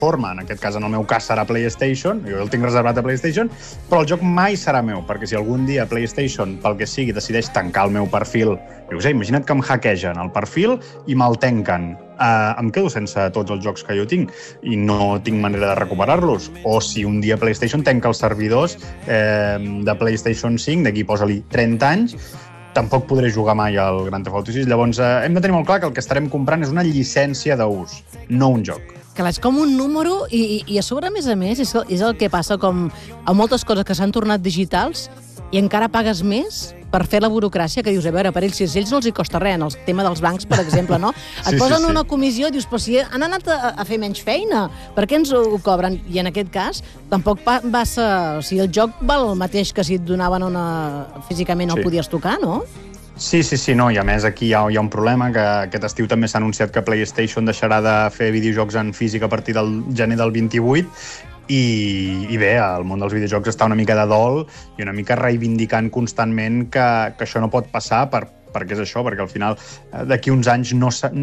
plataforma, en aquest cas, en el meu cas, serà PlayStation, jo el tinc reservat a PlayStation, però el joc mai serà meu, perquè si algun dia PlayStation, pel que sigui, decideix tancar el meu perfil, jo què sé, imagina't que em hackegen el perfil i me'l tanquen. Em quedo sense tots els jocs que jo tinc i no tinc manera de recuperar-los. O si un dia PlayStation tanca els servidors de PlayStation 5, d'aquí posa-li 30 anys, tampoc podré jugar mai al Grand Theft Auto 6. Llavors, hem de tenir molt clar que el que estarem comprant és una llicència d'ús, no un joc. Clar, és com un número i a sobre, a més, és el que passa com amb moltes coses que s'han tornat digitals i encara pagues més per fer la burocràcia, que dius, a veure, per ells, si a ells no els hi costa res, en el tema dels bancs, per exemple, no? Et posen una comissió i dius, però si han anat a fer menys feina, per què ens ho cobren? I en aquest cas, tampoc va ser... O sigui, el joc val el mateix que si et donaven físicament el podies tocar, no? Sí, no, i a més aquí hi ha un problema, que aquest estiu també s'ha anunciat que PlayStation deixarà de fer videojocs en físic a partir del gener del 28, i bé, el món dels videojocs està una mica de dol i una mica reivindicant constantment que això no pot passar perquè és això, perquè al final d'aquí uns anys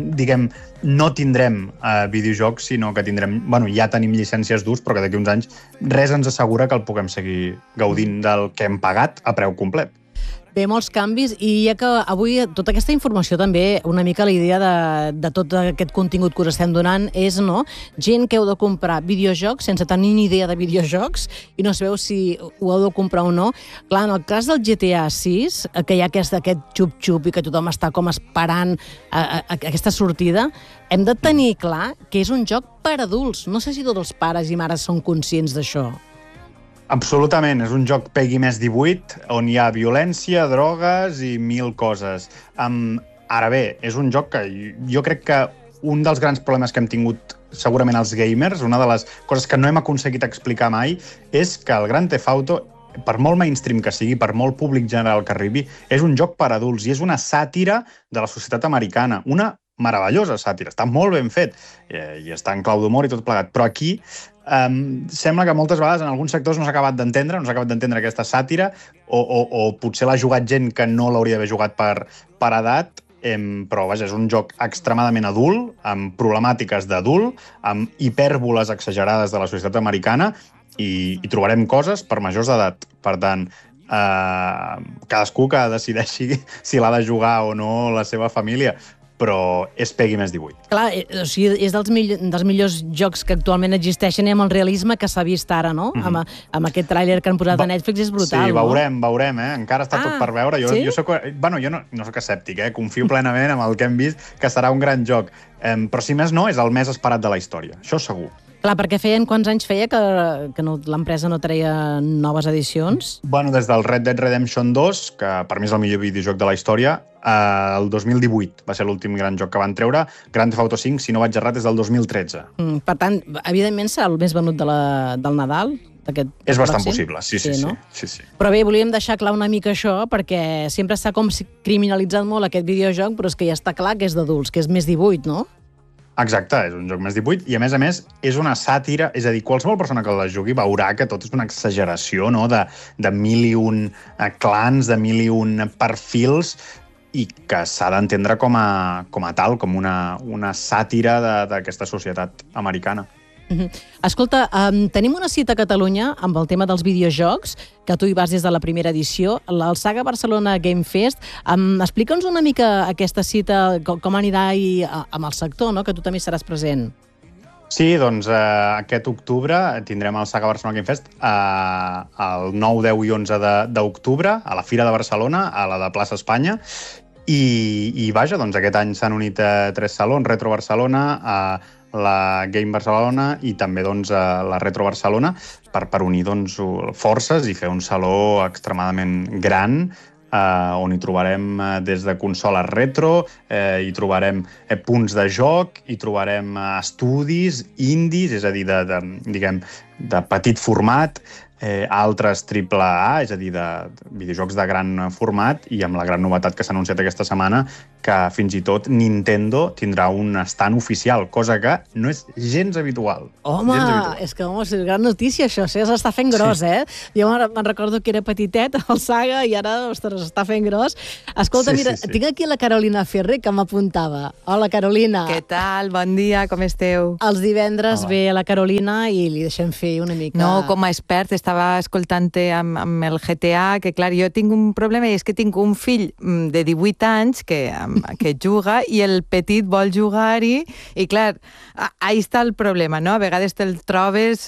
no tindrem videojocs, sinó que tindrem... Bueno, ja tenim llicències d'ús, però que d'aquí uns anys res ens assegura que el puguem seguir gaudint del que hem pagat a preu complet. Bé, molts canvis, i ja que avui tota aquesta informació també, una mica la idea de tot aquest contingut que us estem donant és, no?, gent que heu de comprar videojocs sense tenir ni idea de videojocs i no sabeu si ho heu de comprar o no. Clar, en el cas del GTA 6, que hi ha aquest xup-xup i que tothom està com esperant aquesta sortida, hem de tenir clar que és un joc per adults. No sé si tots els pares i mares són conscients d'això. Absolutament, és un joc Peggy més 18, on hi ha violència, drogues i 1000 coses. Ara bé, és un joc que jo crec que un dels grans problemes que hem tingut segurament els gamers, una de les coses que no hem aconseguit explicar mai, és que el Grand Theft Auto, per molt mainstream que sigui, per molt públic general que arribi, és un joc per adults i és una sàtira de la societat americana, una meravellosa sàtira, està molt ben fet i està en clau d'humor i tot plegat, però aquí sembla que moltes vegades en alguns sectors no s'ha acabat d'entendre aquesta sàtira o potser l'ha jugat gent que no l'hauria d'haver jugat per edat, però vaja, és un joc extremadament adult, amb problemàtiques d'adult, amb hipèrboles exagerades de la societat americana i trobarem coses per majors d'edat. Per tant, cadascú que decideixi si l'ha de jugar o no la seva família, però és Peggy més 18. Clar, o sigui, és dels millors jocs que actualment existeixen i amb el realisme que s'ha vist ara, no? Amb aquest tràiler que han posat a Netflix és brutal, no? Sí, veurem, Encara està tot per veure. Jo no soc escèptic, confio plenament en el que hem vist, que serà un gran joc. Però si més no, és el més esperat de la història, això segur. Clar, perquè quants anys feia que l'empresa no treia noves edicions? Bueno, des del Red Dead Redemption 2, que per mi és el millor videojoc de la història, el 2018 va ser l'últim gran joc que van treure. Grand Theft Auto 5, si no vaig errat, és del 2013. Per tant, evidentment serà el més venut del Nadal? És bastant possible, sí. Però bé, volíem deixar clar una mica això, perquè sempre s'ha com criminalitzat molt aquest videojoc, però és que ja està clar que és d'adults, que és més 18, no? Exacte, és un joc més 18 i, a més, és una sàtira, és a dir, qualsevol persona que la jugui veurà que tot és una exageració, no?, de 1001 clans, de 1001 perfils, i que s'ha d'entendre com a tal, com una sàtira d'aquesta societat americana. Escolta, tenim una cita a Catalunya amb el tema dels videojocs, que tu hi vas des de la primera edició, el Saga Barcelona Game Fest. Explica'ns una mica aquesta cita, com anirà amb el sector, no?, que tu també seràs present. Sí, doncs aquest octubre tindrem el Saga Barcelona Game Fest el 9, 10 i 11 d'octubre a la Fira de Barcelona, a la de Plaça Espanya, i vaja, doncs aquest any s'han unit 3 salons, Retro Barcelona, la Game Barcelona i també doncs, la Retro Barcelona per unir doncs, forces i fer un saló extremadament gran on hi trobarem des de consoles retro, hi trobarem punts de joc, hi trobarem estudis, indies, és a dir, diguem, de petit format, altres AAA, és a dir, de videojocs de gran format, i amb la gran novetat que s'ha anunciat aquesta setmana, que fins i tot Nintendo tindrà un stand oficial, cosa que no és gens habitual. Home, és que és gran notícia això, s'està fent gros, sí. Jo me'n recordo que era petitet el Saga i ara, ostres, està fent gros. Escolta, mira, tinc aquí la Carolina Ferrer que m'apuntava. Hola, Carolina. Què tal? Bon dia, com esteu? Els divendres ve la Carolina i li deixem fer una mica... No, com a expert, estava escoltant-te amb el GTA, que clar, jo tinc un problema i és que tinc un fill de 18 anys que juga i el petit vol jugar-hi i clar, ahí està el problema, no? A vegades te'l trobes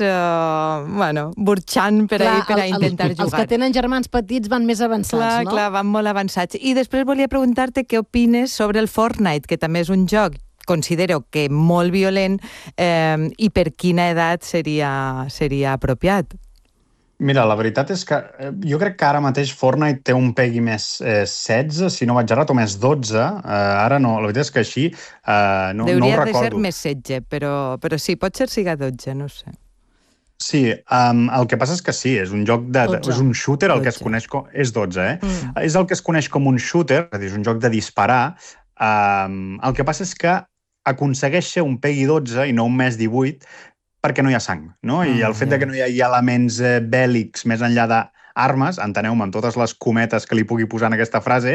burxant per a intentar jugar. Els que tenen germans petits van més avançats, no? Clar, van molt avançats. I després volia preguntar-te què opines sobre el Fortnite, que també és un joc considero que molt violent i per quina edat seria apropiat. Mira, la veritat és que jo crec que ara mateix Fortnite té un PEGI més 16, si no vaig errat, o més 12. Ara no, la veritat és que així no ho recordo. Hauria de ser més 16, però sí, pot ser siga 12, no sé. Sí, el que passa és que sí, és un joc és un shooter, el que es coneix com... És 12, És el que es coneix com un shooter, és a dir, és un joc de disparar. El que passa és que aconsegueix ser un PEGI 12 i no un més 18, perquè no hi ha sang, no? I el fet de que no hi hagi elements bèl·lics més enllà d'armes, enteneu-me, amb totes les cometes que li pugui posar en aquesta frase,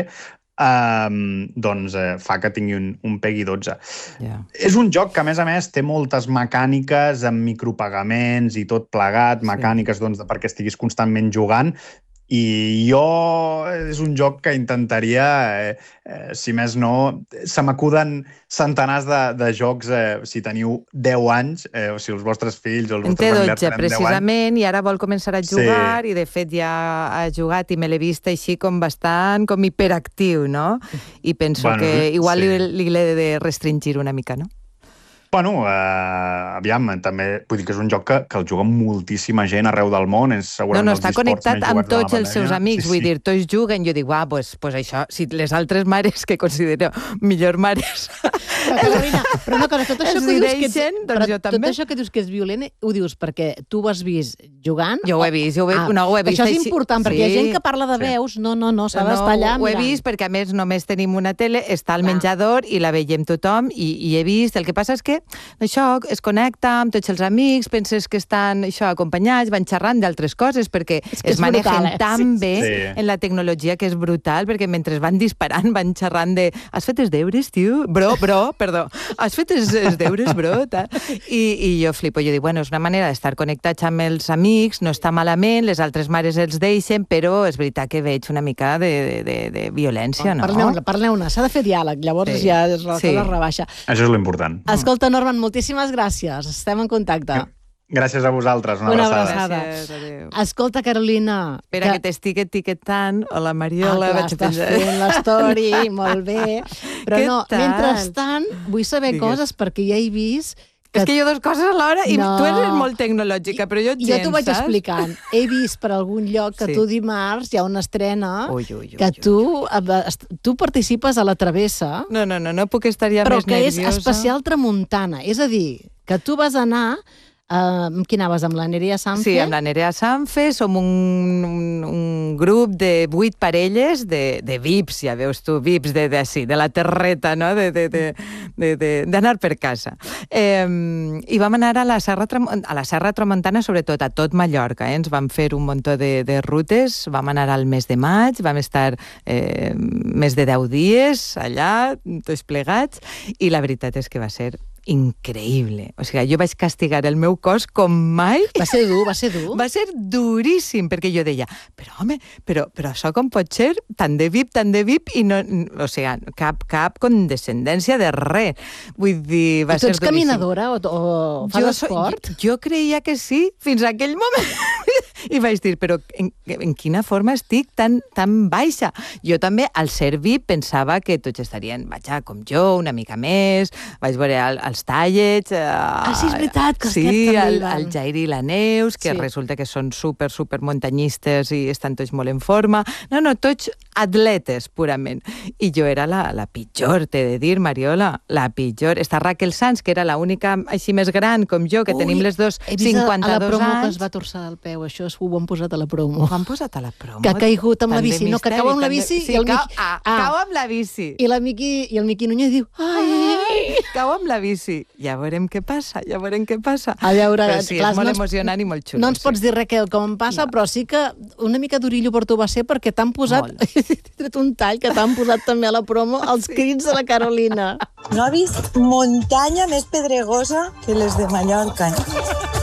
doncs fa que tingui un PEGI 12. És un joc que, a més, té moltes mecàniques amb micropagaments i tot plegat, mecàniques perquè estiguis constantment jugant, i és un joc que intentaria, si més no, se m'acuden centenars de jocs, si teniu 10 anys, o si els vostres fills o els vostres familiars tenen 10 anys. Precisament, i ara vol començar a jugar, i de fet ja ha jugat i me l'he vist així com bastant, com hiperactiu, no? I penso que igual li he de restringir una mica, no? Bueno, aviam, també vull dir que és un joc que el juga moltíssima gent arreu del món, és segurament està connectat amb tots els seus amics, vull dir, tots juguen, jo dic, pues això, si les altres mares, que considero millor mares... Carolina, però una cosa, tot això que dius que és violent, ho dius perquè tu ho has vist jugant? Jo ho he vist, això és important, perquè hi ha gent que parla de veus, no, s'ha d'estar allà mirant. Ho he vist perquè, a més, només tenim una tele, està al menjador i la veiem tothom, i he vist, el que passa és que això es connecta amb tots els amics, penses que estan acompanyats, van xerrant d'altres coses, perquè es manegen tan bé en la tecnologia que és brutal, perquè mentre van disparant van xerrant de has fet els deures, tio? Perdó, has fet els deures, bro? I jo flipo, jo dic, bueno, és una manera d'estar connectats amb els amics, no està malament, les altres mares els deixen, però és veritat que veig una mica de violència, no? Parleu-ne, s'ha de fer diàleg, llavors ja es rebaixa. Això és l'important. Escolta, Norman, moltíssimes gràcies. Estem en contacte. Gràcies a vosaltres. Una abraçada. Escolta, Carolina... Espera, que t'estic etiquetant. Hola, Mariola. Estàs fent l'story, molt bé. Però no, mentrestant, vull saber coses perquè ja he vist... És que jo 2 coses alhora, i tu eres molt tecnològica, però jo gens, saps? Jo t'ho vaig explicant. He vist per algun lloc que tu dimarts hi ha una estrena que tu participes a la travessa. No puc estar ja més nerviosa. Però que és especial tramuntana. És a dir, que tu vas anar... Amb qui anaves? Amb la Nerea Sanfe? Sí, amb la Nerea Sanfe. Som un grup de 8 parelles de VIPs, ja veus tu, VIPs de la terreta, no? D'anar per casa. I vam anar a la Serra Tramuntana, sobretot a tot Mallorca. Ens vam fer un munt de rutes, vam anar al mes de maig, vam estar més de 10 dies allà, tots plegats, i la veritat és que va ser increïble. O sigui, jo vaig castigar el meu cos com mai. Va ser dur? Va ser duríssim, perquè jo deia, però home, però això com pot ser tan de VIP, i no, o sigui, cap condescendència de res. Vull dir, va ser duríssim. Tu ets caminadora o fas esport? Jo creia que sí, fins a aquell moment. I vaig dir, però en quina forma estic tan baixa? Jo també, al ser VIP, pensava que tots estarien, vaja, com jo, una mica més, vaig veure els tallets... sí, és veritat, que sí, també van. el Jair i la Neus, que resulta que són super muntanyistes i estan tots molt en forma. No, tots atletes, purament. I jo era la pitjor, t'he de dir, Mariola, la pitjor. Està Raquel Sanz, que era l'única així més gran com jo, que tenim les dos 52 anys. He vist a la promo que es va torçar del peu, això ho han posat a la promo. Ho han posat a la promo? Que ha caigut amb la bici, no, que cau amb la bici i el Miqui... Cau amb la bici. I el Miqui Núñez diu, ai, cau amb la bici. Ja veurem què passa, A veure, però sí, és molt emocionant i molt xulo. No ens pots dir res com passa, però sí que una mica d'orillo per tu va ser perquè t'han posat, he tret un tall que t'han posat també a la promo, els crits de la Carolina. No ha vist muntanya més pedregosa que les de Mallorca.